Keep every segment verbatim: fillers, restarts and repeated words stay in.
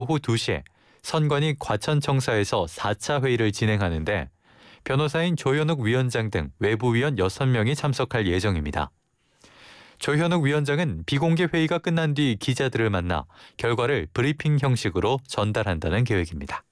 오후 두 시에 선관위 과천청사에서 사 차 회의를 진행하는데 변호사인 조현욱 위원장 등 외부 위원 여섯 명이 참석할 예정입니다. 조현욱 위원장은 비공개 회의가 끝난 뒤 기자들을 만나 결과를 브리핑 형식으로 전달한다는 계획입니다.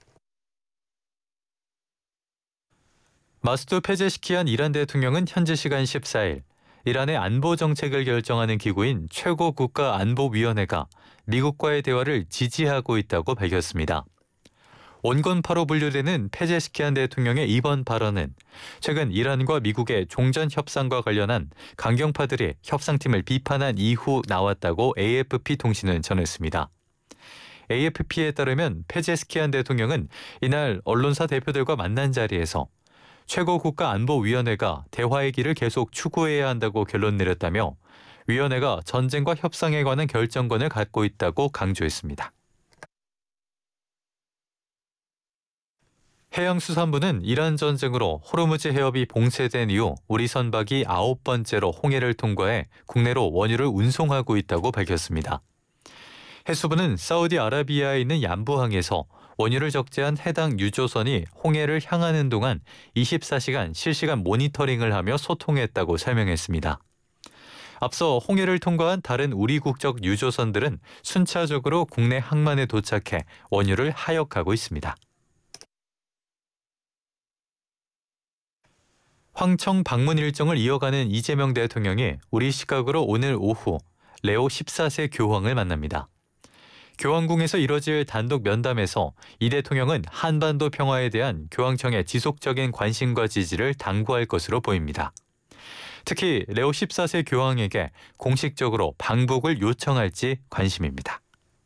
마수드 폐쇄시키한 이란 대통령은 현지 시간 십사 일 이란의 안보 정책을 결정하는 기구인 최고국가안보위원회가 미국과의 대화를 지지하고 있다고 밝혔습니다. 온건파로 분류되는 페제시키안 대통령의 이번 발언은 최근 이란과 미국의 종전 협상과 관련한 강경파들이 협상팀을 비판한 이후 나왔다고 에이에프피 통신은 전했습니다. 에이에프피에 따르면 페제시키안 대통령은 이날 언론사 대표들과 만난 자리에서 최고국가안보위원회가 대화의 길을 계속 추구해야 한다고 결론 내렸다며 위원회가 전쟁과 협상에 관한 결정권을 갖고 있다고 강조했습니다. 해양수산부는 이란 전쟁으로 호르무즈 해협이 봉쇄된 이후 우리 선박이 아홉 번째로 홍해를 통과해 국내로 원유를 운송하고 있다고 밝혔습니다. 해수부는 사우디아라비아에 있는 얀부항에서 원유를 적재한 해당 유조선이 홍해를 향하는 동안 이십사 시간 실시간 모니터링을 하며 소통했다고 설명했습니다. 앞서 홍해를 통과한 다른 우리 국적 유조선들은 순차적으로 국내 항만에 도착해 원유를 하역하고 있습니다. 황청 방문 일정을 이어가는 이재명 대통령이 우리 시각으로 오늘 오후 레오 십사 세 교황을 만납니다. 교황궁에서 이뤄질 단독 면담에서 이 대통령은 한반도 평화에 대한 교황청의 지속적인 관심과 지지를 당부할 것으로 보입니다. 특히 레오 십사 세 교황에게 공식적으로 방북을 요청할지 관심입니다.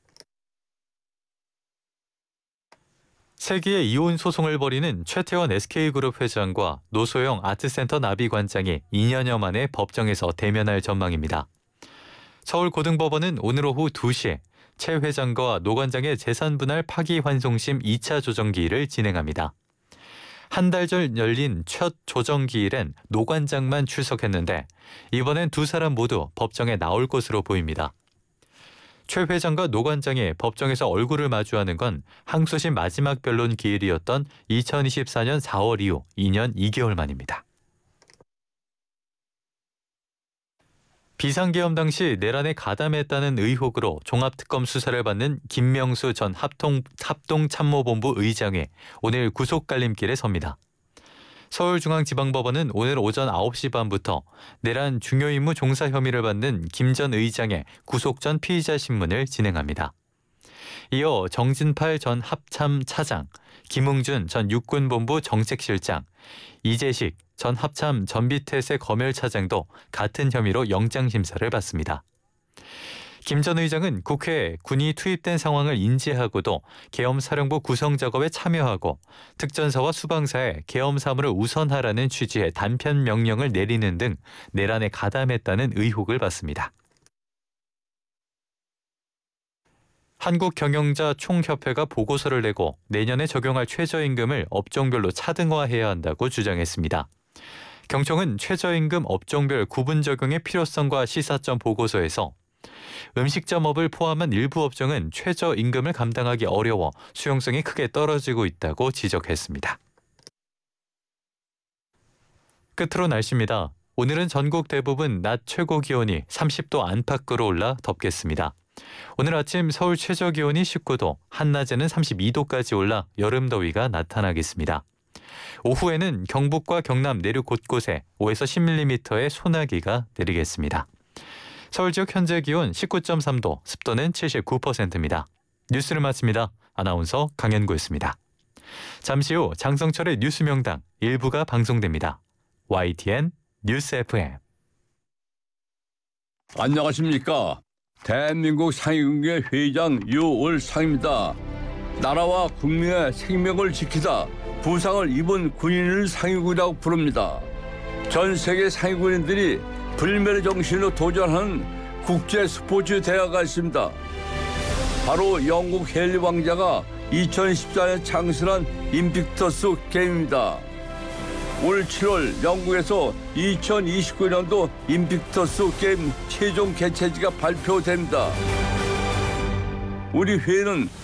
세기의 이혼 소송을 벌이는 최태원 에스케이그룹 회장과 노소영 아트센터 나비관장이 이 년여 만에 법정에서 대면할 전망입니다. 서울고등법원은 오늘 오후 두 시에 최 회장과 노 관장의 재산분할 파기환송심 이 차 조정기일을 진행합니다. 한 달 전 열린 첫 조정기일엔 노 관장만 출석했는데 이번엔 두 사람 모두 법정에 나올 것으로 보입니다. 최 회장과 노 관장이 법정에서 얼굴을 마주하는 건 항소심 마지막 변론 기일이었던 이천이십사 년 사월 이후 이 년 이 개월 만입니다. 비상계엄 당시 내란에 가담했다는 의혹으로 종합특검 수사를 받는 김명수 전 합동, 합동참모본부 의장이 오늘 구속갈림길에 섭니다. 서울중앙지방법원은 오늘 오전 아홉 시 반부터 내란 중요 임무 종사 혐의를 받는 김 전 의장의 구속 전 피의자 신문을 진행합니다. 이어 정진팔 전 합참차장, 김웅준 전 육군본부 정책실장, 이재식 전 합참 전비태세 검열차장도 같은 혐의로 영장심사를 받습니다. 김 전 의장은 국회에 군이 투입된 상황을 인지하고도 계엄사령부 구성 작업에 참여하고 특전사와 수방사에 계엄 사무를 우선하라는 취지의 단편 명령을 내리는 등 내란에 가담했다는 의혹을 받습니다. 한국경영자 총협회가 보고서를 내고 내년에 적용할 최저임금을 업종별로 차등화해야 한다고 주장했습니다. 경총은 최저임금 업종별 구분 적용의 필요성과 시사점 보고서에서 음식점업을 포함한 일부 업종은 최저임금을 감당하기 어려워 수용성이 크게 떨어지고 있다고 지적했습니다. 끝으로 날씨입니다. 오늘은 전국 대부분 낮 최고 기온이 삼십 도 안팎으로 올라 덥겠습니다. 오늘 아침 서울 최저기온이 십구 도, 한낮에는 삼십이 도까지 올라 여름 더위가 나타나겠습니다. 오후에는 경북과 경남 내륙 곳곳에 오에서 십 밀리미터의 소나기가 내리겠습니다. 서울 지역 현재 기온 십구 점 삼 도, 습도는 칠십구 퍼센트입니다. 뉴스를 마칩니다. 아나운서 강현구였습니다. 잠시 후 장성철의 뉴스명당 일부가 방송됩니다. 와이티엔 뉴스 에프엠. 안녕하십니까. 대한민국 상위군의 회장 유월상입니다. 나라와 국민의 생명을 지키다 부상을 입은 군인을 상위군이라고 부릅니다. 전 세계 상위군인들이 불멸의 정신으로 도전하는 국제 스포츠 대회가 있습니다. 바로 영국 헨리 왕자가 이천십사 년 창설한 인빅터스 게임입니다. 올 칠월 영국에서 이천이십구 년도 인빅터스 게임 최종 개최지가 발표됩니다. 우리 회는